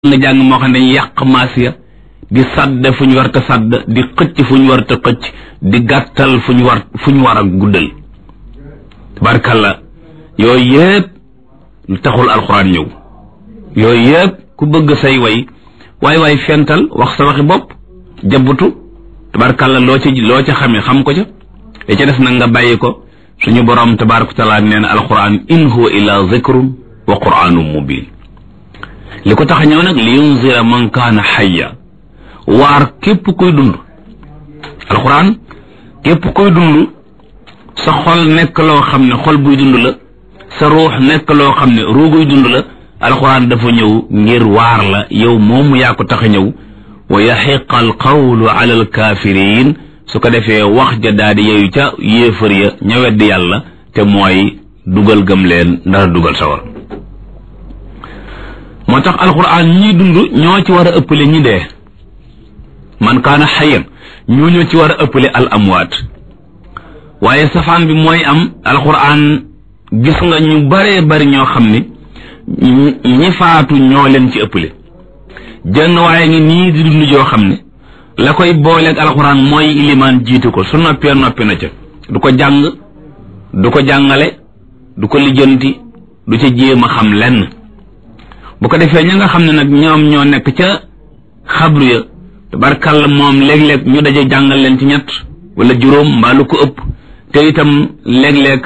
nga jàng moo xam ne dañuy yàq maas ya di sadd fu ñu war a sadd di xëcc fu ñu war a xëcc di gàttal fu ñu war a guddal tabarkalla yooyu yëpp lu taxul alxuraan ñëw yooyu yëpp ku bëgg say waay fental wax sa waxi bopp jabbutu tabarkalla loo ca xamee xam ko ca te ca des nag nga bàyyi ko suñu borom tabaraka taala nee na alxuraan in huwa illa zikrun wa qur'anun mubin li ko tax a ñëw nag li yunzira man kaana hayya waar képp kuy dund alxuraan képp kuy dund sa xol nekk loo xam ne xol buy dund la sa ruux nekk loo xam ne ruuguy dund la alxuraan dafa ñëw ngir waar la yow moomu yaa ko tax a ñëw wa yaxiqa al qawlu ala al kaafiriin su ko defee wax ja daal di yeeyu ca yéefar ya ña weddi yàlla te mooy dugal gëm leen dara dugal sawar moo tax alxuraan ñi dund ñoo ci war a ëppale ñi dee man kaana xayyan ñoo ci war a ëppale al amwaat waaye safaan bi mooy am alxuraan gis nga ñu baree bari ñoo xam ne ñi faatu ñoo leen ci ëppale jënn waaye ngi nii di dund joo xam ne la koy booleeg alxuraan mooy ilimaan jiitu ko su noppee noppi na ca du ko jàng du ko jàngale du ko lijjanti du ca jéem a xam lenn bu ko defee ña nga xam ne nag ñoom ñoo nekk ca xabru ya tabarkàlla moom léeg-léeg ñu daje jàngal leen ci ñett wala juróom mbaa lu ko ëpp te itam léeg-léeg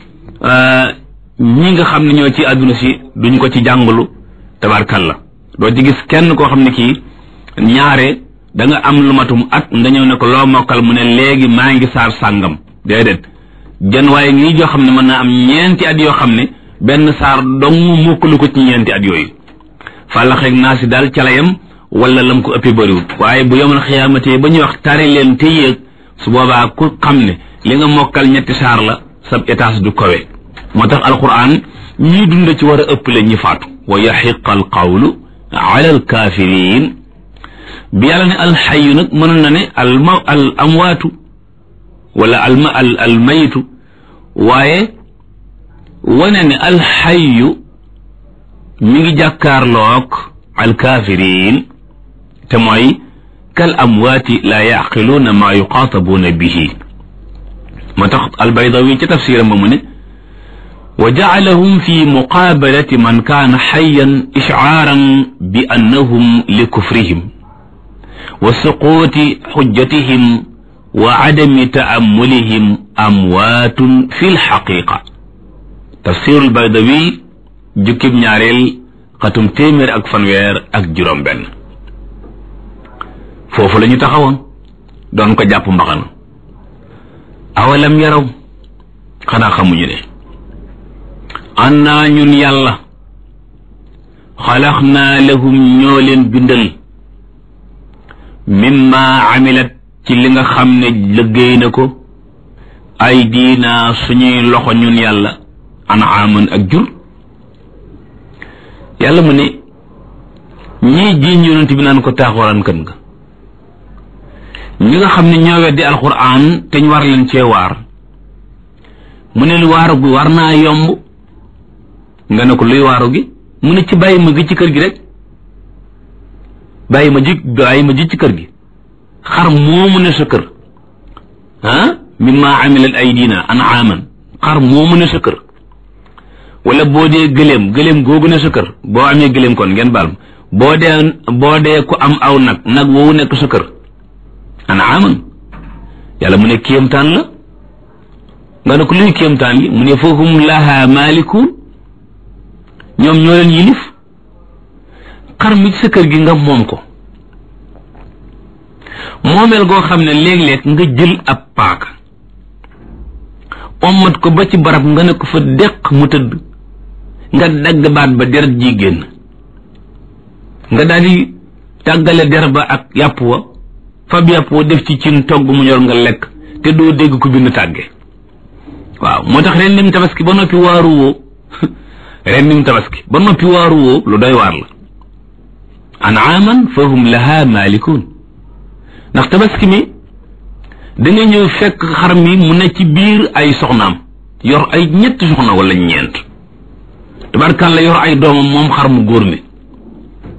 ñi nga xam ne ñoo ci àdduna si duñ ko ci jàngalu tabarkàlla doo ci gis kenn koo xam ne kii ñaare da nga am lu matum at nga ñëw ne ko loo mokkal mu ne léegi maa ngi saar sàngam déedéet jën waaye ngi joo xam ne mën naa am ñeenti at yoo xam ne benn saar dong mokkalu ko ci ñeenti at yooyu fàllaxeeg naa si daal calayam wala lam ko ëppee bëriwut waaye bu yomal xiyaamatee ba ñuy wax tari leen te yéeg su boobaa ku xam ne li nga mokkal ñetti saar la sab étage du kawe moo tax alquran ñii dund ci war a ëppale ñi faatu wa yaxiqa al qawlu ala al kaafiriin bi yàlla ne alxayu nag mënoon na ne al amwaatu wala al mayitu waaye wane ne alxayu mi ngi jàkkaarloog alkaafiriin te mooy kal amwaati laa yaqiluuna maa yuqaatabuuna bihi moo tax albaydawi ca tafsiram ba mu ne wa jacalahum fi muqaabalati man kaana xayan ishcaaran bi annahum li kufrihim wa suquuti xujjatihim wa cadami ta'ammulihim amwaatun fi lxaqiqa tafsirul baydawi jukkib ñaareel xatum téeméer ak fanweer ak juróom benn foofu la ñu taxawoon doon ko jàpp mbaxana awalam yaraw xanaa xamuñu ne annaa ñun yàlla xalaxnaa lahum ñoo leen bindal mimma amilat ci li nga xam ne liggéey na ko ay diina suñuy loxo ñun yàlla anaaman ak jur yàlla mu ne ñii jiiñ yonent bi naan ko taaxuraan kan nga ñi nga xam ne ñoo weddi alxuraan te ñu war leen cee waar mu ne waaru gi war naa yomb nga ne ko luy waaru gi mu ne ci bàyyi ma gi ci kër gi rek bàyyi ma ji ci kër gi xar moomu ne sa kër mimma amilat aydina an'aman xar moomu ne sa kër wala boo dee gëléem googu ne sa kër boo amee gëléem kon ngeen baal ma boo dee ku am aw nag woowu nekk sa kër an'aman yàlla mu ne kéemtaan la nga ne ko luy kéemtaan li mu ne fahum laha malikuun ñoom ñoo leen yilif xar mi ci sa kër gi nga moom ko moomeel goo xam ne léeg-léeg nga jël ab paaka ommat ko ba ci barab nga ne ko fa deq mu tëdd nga dagg baat ba deret ji génn nga daal di tàggale der ba ak yàpp wa fab yàpp wa def ci cin togg mu ñor nga lekk te doo dégg ko bind tàgge waaw moo tax ren nim tabaski ba noppi waaru woo lu doy waar la an'aaman fahum laha malikuun ndax tabaski mi da nga ñëw fekk xar mi mu ne ci biir ay soxnaam yor ay ñetti soxna wala ñeent tabarkàlla yor ay doomam moom xar mu góor mi